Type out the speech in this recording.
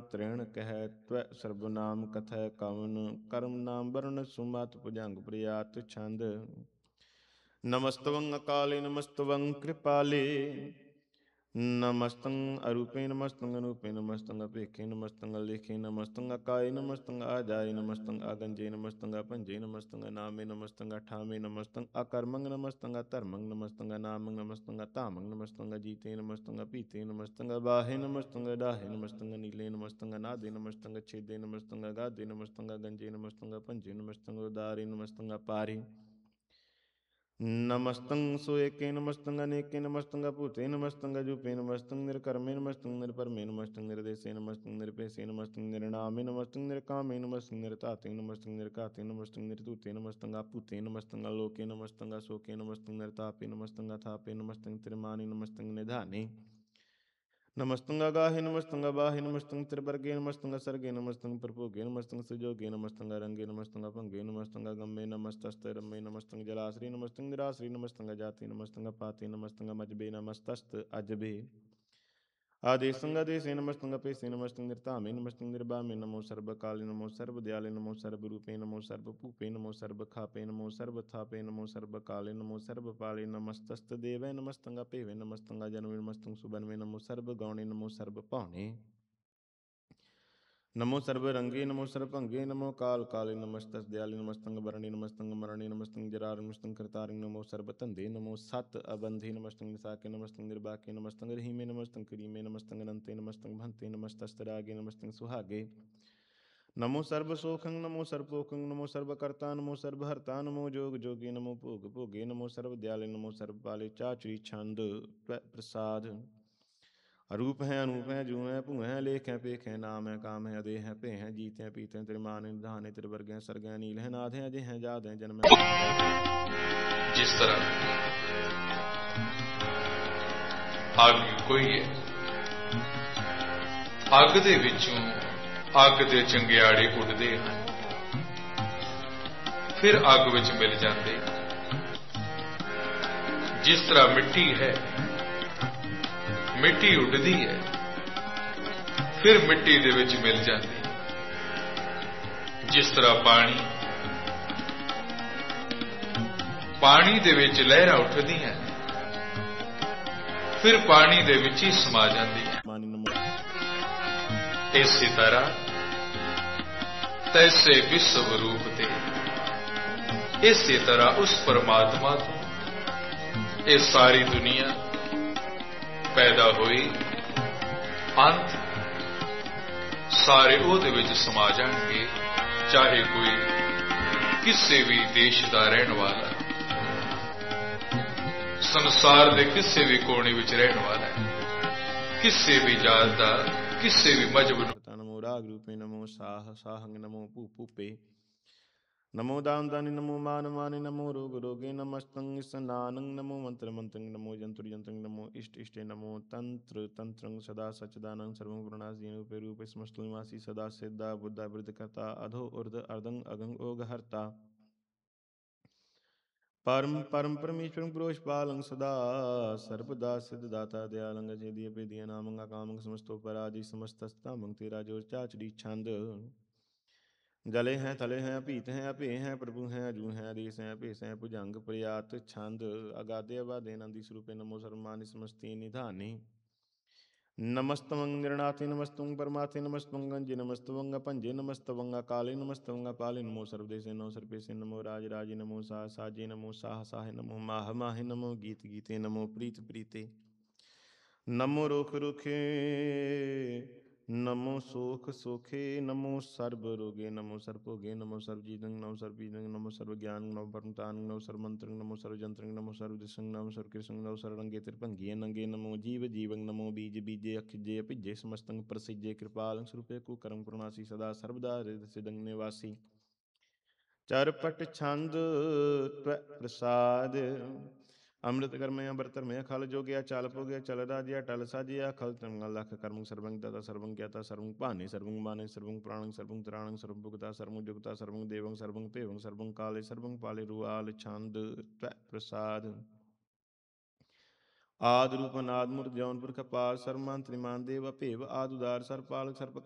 ਤ੍ਰਿਣ ਕਹਿ ਤਵੈ ਸਰਬਨਾਮ ਕਥੈ ਕਵਨ ਕਰਮ ਨਾਮ ਵਰਨ ਸੁਮਤ ਭੁਜੰਗ ਪ੍ਰਿਆਤ ਛੰਦ। ਨਮਸਤਵੰ ਅਕਾਲੇ ਨਮਸਤਵੰ ਕਿਰਪਾਲੇ ਨਮਸਤੰ ਅਰੂਪੇ ਨਮਸਤੰ ਅਨੂਪੇ ਨਮਸਤੰ ਅਭੇਖੇ ਨਮਸਤੰ ਅਲੇਖੇ ਨਮਸਤੰ ਅਕਾਏ ਨਮਸਤੰ ਆਜਾਏ ਨਮਸਤੰ ਆਗੰਜੇ ਨਮਸਤੰ ਅਭੰਜੇ ਨਮਸਤੰ ਅਨਾਮੇ ਨਮਸਤੰ ਅਠਾਮੇ ਨਮਸਤੰ ਅਕਰਮੰ ਨਮਸਤੰ ਅਧਰਮੰ ਨਮਸਤੰ ਅਨਾਮੰ ਨਮਸਤੰ ਅਧਾਮੰ ਨਮਸਤੰ ਅਜੀਤੇ ਨਮਸਤੰ ਅਪੀਤੇ ਨਮਸਤੰ ਅਬਾਹੇ ਨਮਸਤੰ ਅਡਾਹੇ ਨਮਸਤੰ ਅਨੀਲੇ ਨਮਸਤੰ ਅਨਾਦੇ ਨਮਸਤੰ ਅਛੇਦੇ ਨਮਸਤੰ ਅਗਾਧੇ ਨਮਸਤੰ ਅਗੰਜੇ ਨਮਸਤੰ ਅਭੰਜੇ ਨਮਸਤੰ ਉਦਾਰੇ ਨਮਸਤੰ ਅਪਾਰੇ ਨਮਸਤੰ ਸੋਏਕੇ ਨਮਸਤੰ ਅਨੇਕੇ ਨਮਸਤੰ ਅਭੂਤੇ ਨਮਸਤੰ ਅਜੂਪੇ ਨਮਸਤੰ ਨਿਰਕਰਮੇ ਨਮਸਤੰ ਨਿਰਪਰਮੇ ਨਮਸਤੰ ਨਿਰਦੇਸੇ ਨਮਸਤੰ ਨਿਰਪੇਸੇ ਨਮਸਤੰ ਨਿਰਨਾਮੇ ਨਮਸਤੰ ਨਿਰਕਾਮੇ ਨਮਸਤੰ ਨਿਰਧਾਤੇ ਨਮਸਤੰ ਨਿਰਘਾਤੇ ਨਮਸਤੰ ਨਿਰਧੂਤੇ ਨਮਸਤੰ ਆਪੂਤੇ ਨਮਸਤੰ ਅਲੋਕੇ ਨਮਸਤੰ ਅਸੋਕੇ ਨਮਸਤੰ ਨਿਰਤਾਪੇ ਨਮਸਤੰ ਅਥਾਪੇ ਨਮਸਤੰ ਤਿਰਮਾਨੇ ਨਮਸਤੰ ਨਿਧਾਨੇ ਨਮਸਤੰ ਅਗਾਹੇ ਨਮਸਤੰ ਅਬਾਹੇ ਨਮਸਤੰ ਤ੍ਰਿਵਰਗੇ ਨਮਸਤੰ ਅਸਰਗੇ ਨਮਸਤੰ ਪ੍ਰਭੋਗੇ ਨਮਸਤੰ ਸੁਜੋਗੇ ਨਮਸਤੰ ਅਰੰਗੇ ਨਮਸਤੰ ਅਭੰਗੇ ਨਮਸਤੰ ਅਗੰਮੇ ਨਮਸਤਸਤ ਰੰਮੇ ਨਮਸਤੰ ਜਲਾਸਰੀ ਨਮਸਤੰ ਨਿਰਾਸਰੀ ਨਮਸਤੰ ਅਜਾਤੇ ਨਮਸਤੰ ਅਪਾਤੇ ਨਮਸਤੰ ਅਮਜਬੇ ਨਮਸਤਸਤ ਅਜਬੇ ਆਦੇਸੰ ਆਦੇਸੇ ਨਮਸਤੰ ਅਪੇਸੇ ਨਮਸਤੰ ਨਿਰਧਾਮੇ ਨਮਸਤੰ ਨਿਰਬਾਮੇ ਨਮੋ ਸਰਬ ਕਾਲੇ ਨਮੋ ਸਰਬ ਦਿਆਲੇ ਨਮੋ ਸਰਬ ਰੂਪੇ ਨਮੋ ਸਰਬ ਭੂਪੇ ਨਮੋ ਸਰਬ ਖਾਪੇ ਨਮੋ ਸਰਬ ਥਾਪੇ ਨਮੋ ਸਰਬ ਕਾਲੇ ਨਮੋ ਸਰਬ ਪਾਲੇ ਨਮਸਤਸਤ ਦੇਵੈ ਨਮਸਤੰ ਅਭੇਵੇ ਨਮਸਤੰ ਅਜਨਮੇ ਨਮਸਤੰ ਸੁਬਨਮੇ ਨਮੋ ਸਰਬ ਗੌਣੇ ਨਮੋ ਸਰਬ ਭਾਉਣੇ ਨਮੋ ਸਰਬ ਰੰਗੇ ਨਮੋ ਸਰਬ ਭੰਗੇ ਨਮੋ ਕਾਲ ਕਾਲੇ ਨਮਸਤਸ ਦਿਆਲੇ ਨਮਸਤੰ ਵਰਣੇ ਨਮਸਤੰ ਮਰਣੇ ਨਮਸਤੰ ਜਰਾਰ ਨਮਸਤੰ ਕਰਤਾਰਿ ਨਮੋ ਸਰਬ ਧੰਦੇ ਨਮੋ ਸਤ ਅਬੰਧੇ ਨਮਸਤੰ ਨਿਸਾਕੇ ਨਮਸਤੰ ਨਿਰਬਾਕੇ ਨਮਸਤੰ ਰਹੀਮੇ ਨਮਸਤੰ ਕਰੀਮੇ ਨਮਸਤੰ ਅਨੰਤੇ ਨਮਸਤੰ ਭੰਤੇ ਨਮਸਤਸਤ ਰਾਗੇ ਨਮਸਤੰ ਸੁਹਾਗੇ ਨਮੋ ਸਰਬ ਸੋਖੰ ਨਮੋ ਸਰਬ ਭੋਖੰ ਨਮੋ ਸਰਬ ਕਰਤਾ ਨਮੋ ਸਰਬ ਹਰਤਾ ਨਮੋ ਜੋਗ ਜੋਗੇ ਨਮੋ ਭੋਗ ਭੋਗੇ ਨਮੋ ਸਰਬ ਦਿਆਲੇ ਨਮੋ ਸਰਬ ਪਾਲੇ ਚਾਚਰੀ ਛੰਦ ਪ੍ਰਸਾਦ ਅਰੂਪ ਹੈ ਅਨੂਪ ਹੈ ਜੂ ਹੈ ਭੂ ਹੈ ਲੇਖ ਹੈ ਪੇਖ ਹੈ ਨਾਮ ਹੈ ਕਾਮ ਹੈ ਅਦੇ ਹੈ ਭੇ ਹੈ ਜੀਤ ਹੈ ਪੀਤ ਹੈ ਤ੍ਰਿਮਾਨ ਹੈ ਨਿਧਾਨ ਹੈ ਤ੍ਰਿਵਰਗ ਹੈ ਸਰਗ ਹੈ ਨੀਲ ਹੈ ਨਾਦ ਹੈ ਅਜੇ ਹੈ ਜਾਦ ਹੈ ਜਨਮ ਹੈ। ਜਿਸ ਤਰ੍ਹਾਂ ਅੱਗ ਕੋਈ ਹੈ, ਅੱਗ ਦੇ ਵਿੱਚੋਂ ਅੱਗ ਦੇ ਚੰਗਿਆੜੇ ਉੱਡਦੇ ਹਨ, ਫਿਰ ਅੱਗ ਵਿੱਚ ਮਿਲ ਜਾਂਦੇ। ਜਿਸ ਤਰ੍ਹਾਂ ਮਿੱਟੀ ਹੈ, ਮਿੱਟੀ ਉੱਡਦੀ ਹੈ, ਫਿਰ ਮਿੱਟੀ ਦੇ ਵਿੱਚ ਮਿਲ ਜਾਂਦੀ। ਜਿਸ ਤਰ੍ਹਾਂ ਪਾਣੀ ਦੇ ਵਿੱਚ ਲਹਿਰਾਂ ਉੱਠਦੀਆਂ, ਫਿਰ ਪਾਣੀ ਦੇ ਵਿੱਚ ਹੀ ਸਮਾ ਜਾਂਦੀਆਂ। ਇਸੇ ਤਰ੍ਹਾਂ ਤੈਸੇ ਵਿਸ਼ਵ ਰੂਪ ਤੇ, ਇਸੇ ਤਰ੍ਹਾਂ ਉਸ ਪਰਮਾਤਮਾ ਤੋਂ ਇਹ ਸਾਰੀ ਦੁਨੀਆ ਪੈਦਾ ਹੋਈ, ਅੰਤ ਸਾਰੇ ਉਹਦੇ ਵਿੱਚ ਸਮਾ ਜਾਣਗੇ। ਚਾਹੇ ਕੋਈ ਕਿਸੇ ਵੀ ਦੇਸ਼ ਦਾ ਰਹਿਣ ਵਾਲਾ, ਸੰਸਾਰ ਦੇ ਕਿਸੇ ਵੀ ਕੋਨੇ ਵਿੱਚ ਰਹਿਣ ਵਾਲਾ, ਕਿਸੇ ਵੀ ਜਾਤ ਦਾ, ਕਿਸੇ ਵੀ ਮਜ਼ਹਬ ਨੂੰ। ਨਮੋ ਰਾਗ ਰੂਪੇ ਨਮੋ ਸਾਹ ਸਾਹੰਗ ਨਮੋ ਭੂ ਭੂਪੇ ਨਮੋ ਦਾਨ ਦਾਨੀ ਨਮੋ ਮਾਨ ਮਾਨੇ ਨਮੋ ਰੋਗ ਰੋਗੇ ਨਮਸਤੰ ਸਨਾਨੰ ਨਮੋ ਮੰਤਰ ਮੰਤੰ ਨਮੋ ਜੰਤਰ ਜੰਤੰ ਨਮੋ ਇਸ਼ਟ ਇਸ਼ਟੇ ਨਮੋ ਤੰਤਰ ਤੰਤਰੰ ਸਦਾ ਸਚਦਾਨੰ ਸਰਵੰ ਗੁਰਨਾਸੀ ਰੂਪੇ ਰੂਪੇ ਸਮਸਤ ਨਿਵਾਸੀ ਸਦਾ ਸਿੱਧਾ ਬੁੱਧਾ ਬਿਰਧ ਕਰਤਾ ਅਧੋ ਉਰਧ ਅਰਧੰ ਅਗੰ ਓਗ ਹਰਤਾ ਪਰਮ ਪਰਮ ਪਰਮੇਸ਼ਵਰੰ ਪੁਰੋਸ਼ ਪਾਲੰ ਸਦਾ ਸਰਬਦਾ ਸਿਧ ਦਾਤਾ ਦਿਆਲੰਗ ਜੇਦੀ ਅਪੇਦੀਆਂ ਨਾਮੰਗਾ ਕਾਮੰਗ ਸਮਸਤੋ ਪਰਾਜੀ ਸਮਸਤਸਤਾਮੰਗ ਤੇਰਾ ਜੋਰ ਚਾਚੜੀ ਛੰਦ ਜਲੇ ਹੈ ਥਲੇ ਹੈ ਭੀਤ ਹੈ ਅਭੇ ਹੈ ਪ੍ਰਭੂ ਹੈ ਅਜੂ ਹੈ ਦੇਸ ਹੈ ਭੇਸ ਹੈ ਭੁਜੰਗ ਪ੍ਰਿਆਤ ਛੰਦ ਅਗਾਧੇ ਅਬਾਧੇ ਨੰਦੀ ਸਰੂਪੇ ਨਮੋ ਸਰਮਾਨੀ ਸਮਸਤੀ ਨਿਧਾਨੀ ਨਮਸਤਵੰ ਨਿਰਨਾਥੇ ਨਮਸਤਵੰ ਪਰਮਾਥੇ ਨਮਸਤਵੰ ਗੰਜੇ ਨਮਸਤਵੰ ਅਭੰਜੇ ਨਮਸਤਵੰ ਅਕਾਲੇ ਨਮਸਤਵੰ ਅਪਾਲੇ ਨਮੋ ਸਰਬਦੇਸੇ ਨਮੋ ਸਰਪੇਸੇ ਨਮੋ ਰਾਜ ਰਾਜੇ ਨਮੋ ਸਾਹ ਸਾਜੇ ਨਮੋ ਸਾਹ ਸਾਹੇ ਨਮੋ ਮਾਹ ਮਾਹੇ ਨਮੋ ਗੀਤ ਗੀਤੇ ਨਮੋ ਪ੍ਰੀਤ ਪ੍ਰੀਤੇ ਨਮੋ ਰੁਖ ਰੁਖੇ ਨਮੋ ਸੋਖ ਸੋਖੇ ਨਮੋ ਸਰਬ ਰੋਗੇ ਨਮੋ ਸਰਬ ਭੋਗੇ ਨਮੋ ਸਰਬ ਜੀਤੰ ਨਮੋ ਸਰਬ ਬੀਜੰ ਨਮੋ ਸਰਬ ਗਿਆਨ ਨਮੋ ਪਰਮਤਾਨ ਨਮੋ ਸਰਬ ਮੰਤਰੰ ਨਮੋ ਸਰਬ ਜੰਤਰੰ ਨਮੋ ਸਰਬ ਦਿਸੰ ਨਮੋ ਸਰਬ ਕਿਰਸੰ ਨਮੋ ਸਰਬ ਰੰਗੇ ਤਿਰਭੰਗੀਏ ਨੰਗੇ ਨਮੋ ਜੀਵ ਜੀਵੰ ਨਮੋ ਬੀਜ ਬੀਜੇ ਅਖਿਜੇ ਅਭਿਜੇ ਸਮਸਤੰ ਪ੍ਰਸਿਜੇ ਕਿਰਪਾਲੰ ਸਰੂਪੇ ਕੋ ਕਰਮ ਕਰੁਣਾਸੀ ਸਦਾ ਸਰਬਦਾ ਰਿਦ ਸਿਦੰ ਨਿਵਾਸੀ ਚਰਪਟ ਛੰਦ ਤਵੈ ਪ੍ਰਸਾਦ ਅੰਮ੍ਰਿਤ ਕਰਮਿ ਅੰਬਰ ਧਰਮਿ ਖਲ ਜੋਗਿਆ ਚਲ ਪੋਗਿਆ ਚਲ ਰਾਜਿਆ ਟਲ ਸਾਜਿਆ ਖਲ ਤਰੰਗਾ ਲਖ ਕਰਮੰ ਸਰਬੰ ਦਾਤਾ ਸਰਬੰ ਗਿਆਤਾ ਸਰਬੰ ਭਾਨੇ ਸਰਬੰ ਮਾਨੇ ਸਰਬੰ ਪ੍ਰਾਣੰ ਸਰਬੰ ਤ੍ਰਾਣੰ ਸਰਬੰ ਭੁਗਤਾ ਸਰਬੰ ਜੁਗਤਾ ਸਰਬੰ ਦੇਵੰ ਸਰਬੰ ਭੇਵੰ ਸਰਬੰ ਕਾਲੇ ਸਰਬੰ ਪਾਲੇ ਰੁਆਲ ਛੰਦ ਤਵੈ ਪ੍ਰਸਾਦ ਆਦ ਰੂਪ ਅਨਾਦ ਮੂਰਤਿ ਜੌਨ ਪੁਰਖ ਅਪਾਰ ਸਰਮਾਨ ਤ੍ਰਿਮਾਨ ਦੇਵ ਭੇਵ ਆਦ ਉਦਾਰ ਸਰਪਾਲਕ ਸਰਪ